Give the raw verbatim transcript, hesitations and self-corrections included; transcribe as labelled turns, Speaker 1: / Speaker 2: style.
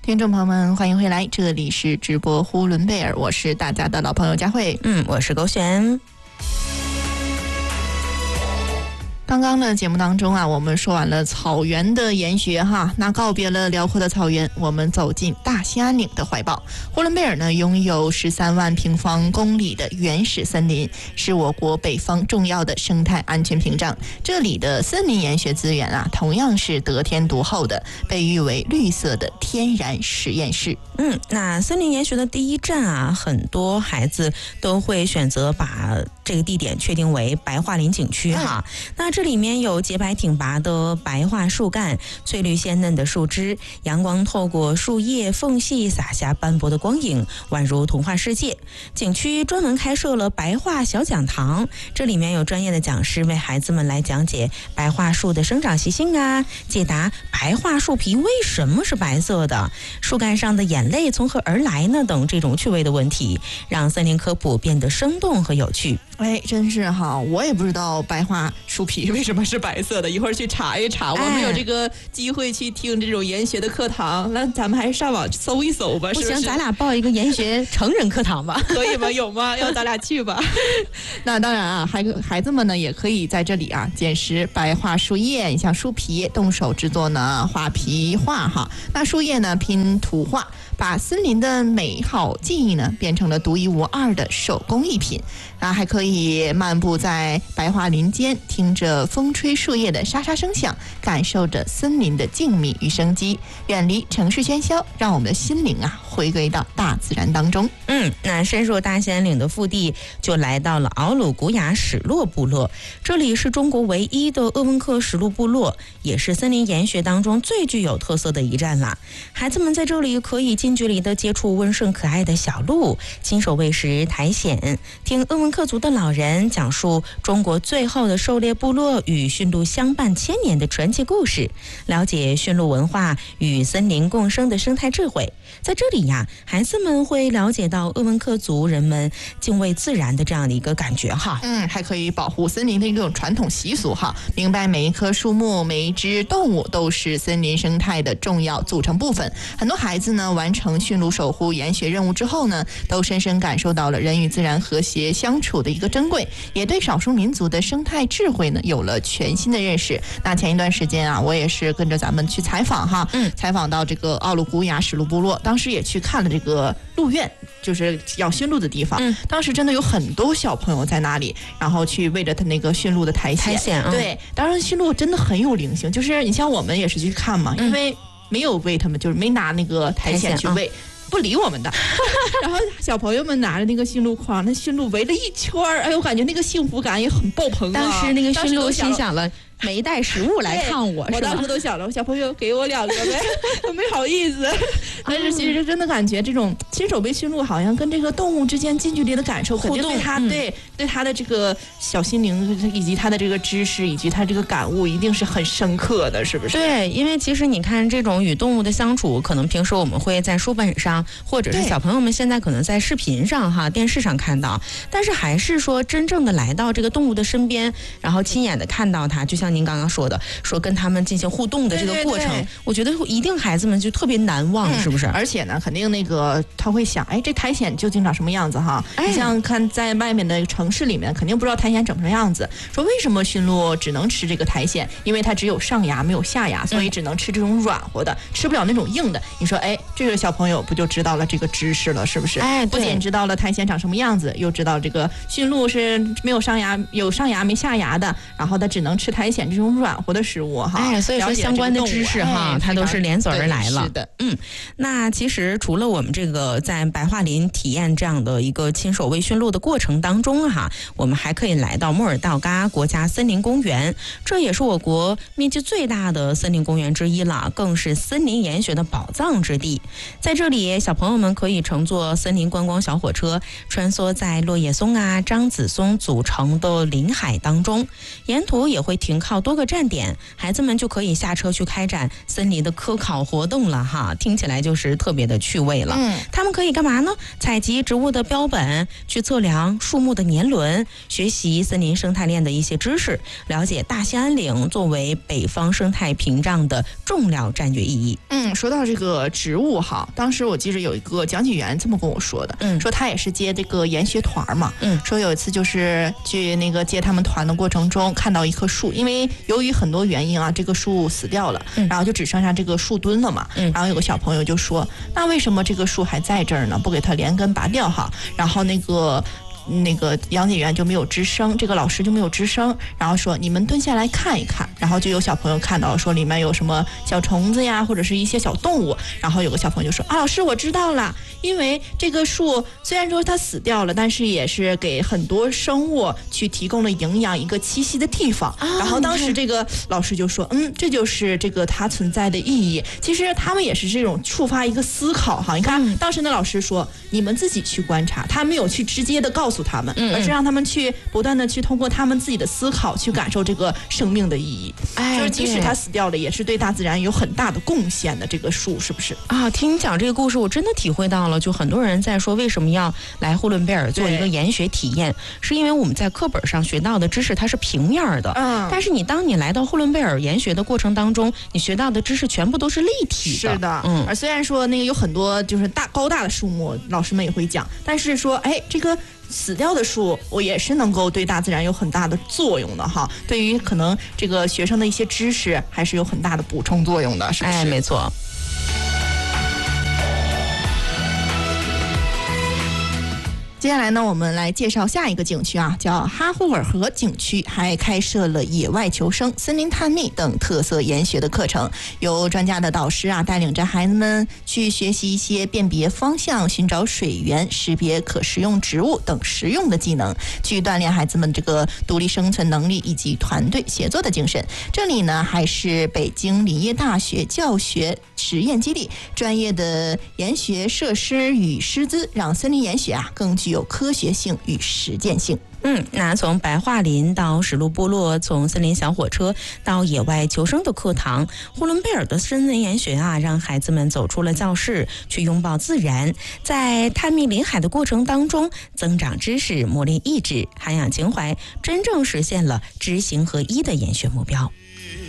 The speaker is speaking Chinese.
Speaker 1: 听众朋友们，欢迎回来，这里是直播呼伦贝尔，我是大家的老朋友佳慧。
Speaker 2: 嗯，我是狗璇。
Speaker 1: 刚刚的节目当中啊，我们说完了草原的研学哈，那告别了辽阔的草原，我们走进大兴安岭的怀抱。呼伦贝尔呢，拥有十三万平方公里的原始森林，是我国北方重要的生态安全屏障。这里的森林研学资源啊，同样是得天独厚的，被誉为绿色的天然实验室。
Speaker 2: 嗯，那森林研学的第一站啊，很多孩子都会选择把这个地点确定为白桦林景区哈。嗯、那这里面有洁白挺拔的白桦树干，翠绿鲜嫩的树枝，阳光透过树叶缝隙洒下斑驳的光影，宛如童话世界。景区专门开设了白桦小讲堂，这里面有专业的讲师为孩子们来讲解白桦树的生长习性啊，解答白桦树皮为什么是白色的，树干上的眼泪从何而来呢等这种趣味的问题，让森林科普变得生动和有趣。
Speaker 1: 哎，真是哈，我也不知道白桦树皮为什么是白色的，一会儿去查一查。
Speaker 2: 哎、
Speaker 1: 我们有这个机会去听这种研学的课堂，那咱们还是上网搜一搜吧。
Speaker 2: 不行，
Speaker 1: 是不是
Speaker 2: 咱俩报一个研学成人课堂吧？
Speaker 1: 可以吗？有吗？要咱俩去吧。那当然啊，孩孩子们呢也可以在这里啊捡拾白桦树叶，你像树皮，动手制作呢画皮画哈。那树叶呢拼图画，把森林的美好记忆呢变成了独一无二的手工艺品。啊，还可以漫步在白桦林间，听着风吹树叶的沙沙声响，感受着森林的静谧与生机，远离城市喧嚣，让我们的心灵啊回归到大自然当中。
Speaker 2: 嗯，那深入大兴安岭的腹地，就来到了奥鲁古雅史洛部落。这里是中国唯一的鄂温克史洛部落，也是森林研学当中最具有特色的一站啦。孩子们在这里可以近距离的接触温顺可爱的小鹿，亲手喂食苔藓，听鄂温克族的老人讲述中国最后的狩猎部落与驯鹿相伴千年的传奇故事，了解驯鹿文化与森林共生的生态智慧。在这里呀，孩子们会了解到鄂温克族人们敬畏自然的这样的一个感觉哈。
Speaker 1: 嗯，还可以保护森林的一种传统习俗哈，明白每一棵树木、每一只动物都是森林生态的重要组成部分。很多孩子呢，完成驯鹿守护研学任务之后呢，都深深感受到了人与自然和谐相处的一个珍贵，也对少数民族的生态智慧呢有了全新的认识。那前一段时间啊，我也是跟着咱们去采访哈，嗯，采访到这个奥鲁古雅史鹿部落，当时也去看了这个鹿苑，就是养驯鹿的地方。嗯，当时真的有很多小朋友在那里，然后去喂着他那个驯鹿的苔藓。
Speaker 2: 苔藓、嗯，
Speaker 1: 对，当然驯鹿真的很有灵性，就是你像我们也是去看嘛，嗯、因为没有喂他们，就是没拿那个苔藓去喂。不理我们的，然后小朋友们拿着那个驯鹿筐，那驯鹿围了一圈儿，哎呦，感觉那个幸福感也很爆棚啊！
Speaker 2: 当时那个驯鹿心想了，没带食物来看我，
Speaker 1: 我当时都想了，小朋友给我两个呗，我没好意思。但是其实真的感觉这种亲手喂驯鹿，好像跟这个动物之间近距离的感受，肯定对他、嗯、对对他的这个小心灵以及他的这个知识以及他这个感悟，一定是很深刻的，是不是？
Speaker 2: 对，因为其实你看这种与动物的相处，可能平时我们会在书本上，或者是小朋友们现在可能在视频上哈、电视上看到，但是还是说真正的来到这个动物的身边，然后亲眼的看到它，就像您刚刚说的，说跟他们进行互动的这个过程，
Speaker 1: 对对对，
Speaker 2: 我觉得一定孩子们就特别难忘、嗯、是不是？
Speaker 1: 而且呢，肯定那个他会想，哎，这苔藓究竟长什么样子哈？哎、你像看在外面的城市里面，肯定不知道苔藓长什么样子。说为什么驯鹿只能吃这个苔藓？因为它只有上牙没有下牙，所以只能吃这种软和的，吃不了那种硬的。你说，哎，这个小朋友不就知道了这个知识了，是不是？
Speaker 2: 哎，
Speaker 1: 不仅知道了苔藓长什么样子，又知道这个驯鹿是没有上牙、有上牙没下牙的，然后它只能吃苔藓这种软和的食物哈。
Speaker 2: 哎，所以说相关的知识哈，它都是连锁而来了。
Speaker 1: 是的，
Speaker 2: 嗯，那其实除了我们这个在白桦林体验这样的一个亲手喂驯鹿的过程当中哈，我们还可以来到莫尔道嘎国家森林公园，这也是我国面积最大的森林公园之一了，更是森林研学的宝藏之地。在这里，小朋友们可以乘坐森林观光小火车，穿梭在落叶松啊、樟子松组成的林海当中，沿途也会停靠靠多个站点，孩子们就可以下车去开展森林的科考活动了哈，听起来就是特别的趣味了。
Speaker 1: 嗯，
Speaker 2: 他们可以干嘛呢？采集植物的标本，去测量树木的年轮，学习森林生态链的一些知识，了解大兴安岭作为北方生态屏障的重要战略意义。
Speaker 1: 嗯，说到这个植物哈，当时我记着有一个讲解员这么跟我说的，
Speaker 2: 嗯，
Speaker 1: 说他也是接这个研学团嘛，
Speaker 2: 嗯，
Speaker 1: 说有一次就是去那个接他们团的过程中，看到一棵树，因为由于很多原因啊，这个树死掉了，
Speaker 2: 嗯，
Speaker 1: 然后就只剩下这个树墩了嘛，
Speaker 2: 嗯，
Speaker 1: 然后有个小朋友就说，那为什么这个树还在这儿呢？不给它连根拔掉哈？然后那个。那个讲解员就没有吱声，这个老师就没有吱声，然后说你们蹲下来看一看，然后就有小朋友看到说里面有什么小虫子呀，或者是一些小动物，然后有个小朋友就说啊，老师我知道了，因为这个树虽然说它死掉了，但是也是给很多生物去提供了营养，一个栖息的地方。啊、然后当时这个老师就说，嗯，这就是这个它存在的意义。其实他们也是这种触发一个思考哈。你看、嗯、当时那老师说，你们自己去观察，他没有去直接的告诉他们，
Speaker 2: 嗯嗯，
Speaker 1: 而是让他们去不断的去通过他们自己的思考去感受这个生命的意义。哎，就是即使它死掉了，也是对大自然有很大的贡献的。这个树是不是
Speaker 2: 啊？听你讲这个故事，我真的体会到了。就很多人在说，为什么要来呼伦贝尔做一个研学体验，是因为我们在课本上学到的知识它是平面的，嗯，但是你当你来到呼伦贝尔研学的过程当中，你学到的知识全部都是立体的。
Speaker 1: 是的，嗯。而虽然说那个有很多就是大高大的树木，老师们也会讲，但是说，哎，这个。死掉的树，我也是能够对大自然有很大的作用的哈。对于可能这个学生的一些知识，还是有很大的补充作用的，是不是？
Speaker 2: 哎，没错。
Speaker 1: 接下来呢，我们来介绍下一个景区啊，叫哈霍尔河景区，还开设了野外求生、森林探秘等特色研学的课程，由专家的导师啊带领着孩子们去学习一些辨别方向、寻找水源、识别可食用植物等实用的技能，去锻炼孩子们这个独立生存能力以及团队协作的精神。这里呢，还是北京林业大学教学实验基地，专业的研学设施与师资，让森林研学啊更具有科学性与实践性。
Speaker 2: 嗯，那从白桦林到史路部落，从森林小火车到野外求生的课堂，呼伦贝尔的森林研学啊，让孩子们走出了教室，去拥抱自然，在探秘林海的过程当中，增长知识，磨练意志，涵养情怀，真正实现了知行合一的研学目标。